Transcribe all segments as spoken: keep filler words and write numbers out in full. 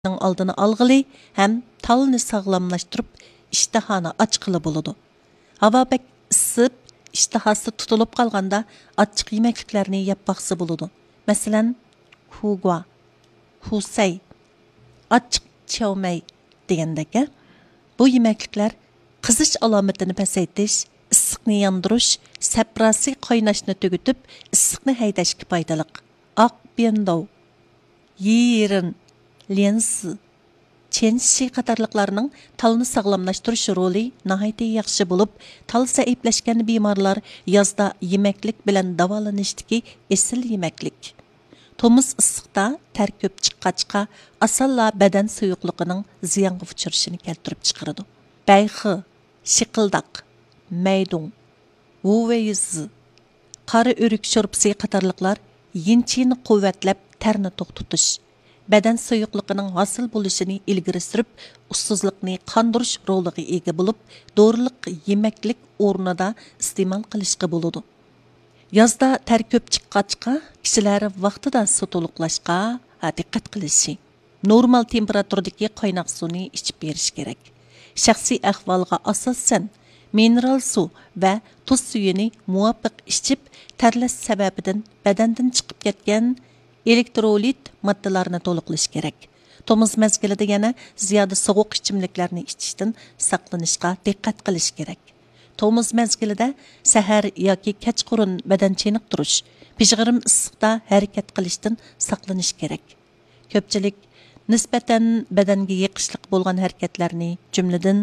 oldini olg'ili ham talni sog'lomlashtirib ishtahani ochqili bo'ladi. Havo bek isib, ishtahasi tutilib qolganda ochiq yemakliklarni yeb baqsa bo'ladi. Masalan, hugua, husay, ochiq chavmay degandek. Bu yemakliklar qizish alomatini pasaytish, issiqni yondirish, saprasi qaynashni tugutib, issiqni haydashga foydali. Oq bendov, yirin, lensi, chenshi qatorliqlarning talni sog'lomlashtirish roli nihoyatda yaxshi bo'lib, tal zaiflashgan bemorlar yozda yemaklik bilan davolanishdiki esil yemaklik. Tomuz issiqda ter ko'p chiqqachqa asalla badan suyuqligining ziyonga uchrashini keltirib chiqaradi. Bayxi, shiqildoq, maydun, vuveyiz, qora o'rik sho'rpisi qatorliqlar yinchini quvvatlab terni to'xtatish, badan suyuqligining hosil bo'lishini ilgari surib, ussizlikni qondirish roliga ega bo'lib, dorilik yemaklik o'rnida iste'mol qilishga bo'ladi. Yozda ter ko'p chiqqachqa kishilar vaqtida suv to'liqlashga diqqat qilishi, normal temperaturdagi qaynoq suvni ichib berish kerak. Shaxsiy ahvolga asosan mineral suv va tuz suyini muvofiq ichib, terlash sababidan badandan chiqib ketgan elektrolit moddalarni to'liqlash kerak. Tomuz mezgilida yana ziyoda sovuq ichimliklarni ichishdan saqlanishga diqqat qilish kerak. Tomuz mezgilida sahar yoki kechqurun badan cheniqtirish, pishg'irim issiqda harakat qilishdan saqlanish kerak. Ko'pchilik nisbatan badanga yiqishliq bo'lgan harakatlarni, jumladan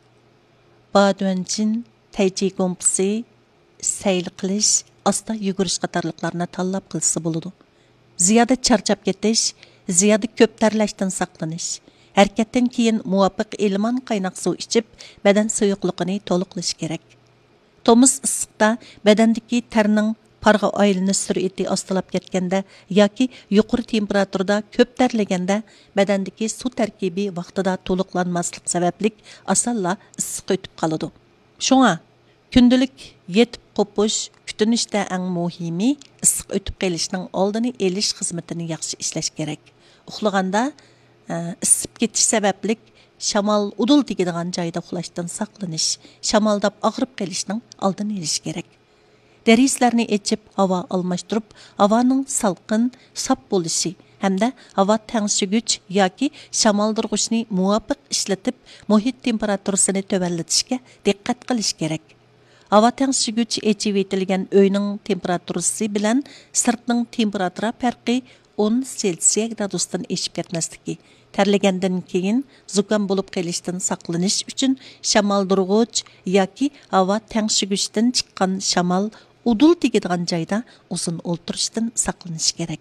badwanchin, taychi kompsi, sayl qilish, asta yugurish qatorliqlarni tanlab qilsa bo'ladi. Ziyoda charchab ketish, ziyoda ko'p terlashdan saqlanish, harakatdan keyin muvofiq elman qaynoq suv ichib, badan suyuqligini to'liqlash kerak. Tomuz issiqda badandagi terning parga aylanish sur'ati ostilab ketganda yoki yuqori temperaturada ko'p terlaganda badandagi suv tarkibi vaqtida to'liqlanmaslik sababli asalla issiq o'tib qoladi. Shunga kundalik yetib qo'pish kutinishda eng muhimi issiq o'tib qolishning oldini olish xizmatini yaxshi ishlash kerak. Uxlaganda isib ketish sababli shamol udul tegadigan joyda uxlashdan saqlanish, shamoldab og'rib qolishning oldini olish kerak. Derislarni echib havo almashtirib, havoning salqin, sop bo'lishi hamda havo tangshigich yoki shamoldirg'ichni muvofiq ishlatib, muhit temperaturasini tuvallatishga diqqat qilish kerak. Havo tangshigich echib etilgan uyning temperaturasi bilan sirtning temperatura farqi o'n selsiya gradusdan eshib ketmasligi. Terlagandan keyin zukam bo'lib qolishdan saqlanish uchun shamoldirg'ich yoki havo tangshig'ichdan chiqqan shamol udul tegadigan joyda uzun o'ltirishdan saqlanish kerak.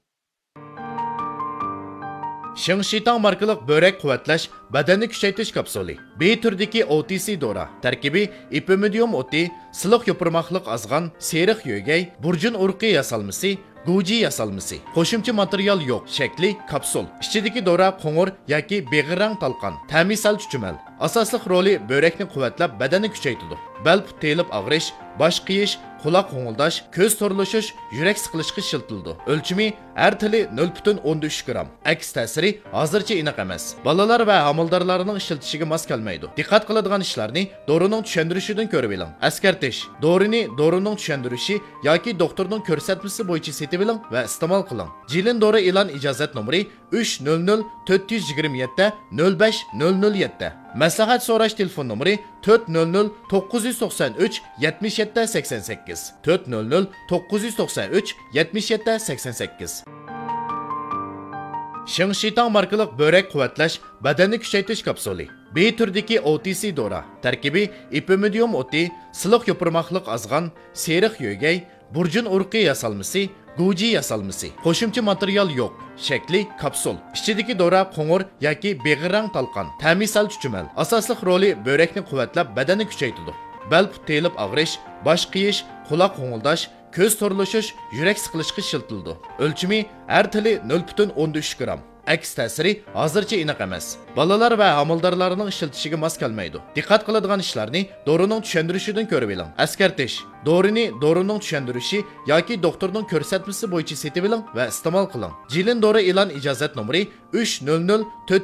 Shingshitang markalik börek quvvatlash badanni kuchaytirish kapsuli. B turdagi O T C dora. Tarkibi ipimidium oti, siliq yopirmoqliq azg'an, seriq yo'gay, burjun urqi yasalmasi, guji yasalmasi. Qo'shimcha material yo'q. Shakli kapsul. Ichidagi dora qo'ng'ir yoki beg'irang talqon. Ta'misal chuchumal. Asosli roli börekni quvvatlab badanni kuchaytiradi. Bel telib og'rish, bosh qiyish, quloq qo'ng'ildash, ko'z to'rlashish, yurak siqilishga shiltildi. O'lchimi har tili nol butun o'n uch gram. Aks ta'siri hozircha aniq emas. Bolalar va homildorlarning ishiltishiga mos kelmaydi. Diqqat qiladigan ishlarni dorining tushuntirishidan ko'rib oling. Askartish, dorini dorining tushuntirishi yoki doktorning ko'rsatmasi bo'yicha setib oling va iste'mol qiling. Jilin dori e'lon ijozat nomeri uch nol nol to'rt yuz yigirma yetti nol besh nol nol yetti. Maslahat so'rash telefon nomeri to'rt nol nol to'qqiz yuz to'qson uch yetmish yetti sakson sakkiz to'rt nol nol to'qqiz yuz to'qson uch yetmish yetti sakson sakkiz. Shingshitang markalik börek quvvatlash badanni kuchaytirish kapsuli. B turdagi O T C dora. Tarkibi ipimidium oti, siliq yopirmoqliq azg'an, seriq yo'gay, burjun urqi yasalmasi, guji yasalmasi. Qo'shimcha material yo'q. Shakli kapsul. Ichidagi dora qo'ng'ir yoki beg'irang talqon. Ta'misal chuchumal. Asosli roli börekni quvvatlab badanni kuchaytiradi. Bel telib og'rish, bosh qiyish, quloq qo'ng'ildash, ko'z to'rlashish, yurak siqilishga shiltildi. O'lchimi har tili nol butun o'n uch gram. aks ta'siri hozircha aniq emas. Balalar va homildorlarning ishlatishiga mos kelmaydi. Diqqat qiladigan ishlarni dorining tushuntirishidan ko'rib oling. Askartish: dorini dorining tushuntirishi yoki doktorning ko'rsatmasi bo'yicha setib oling va iste'mol qiling. Jilin dori e'lon ijozat nomeri uch nol nol to'rt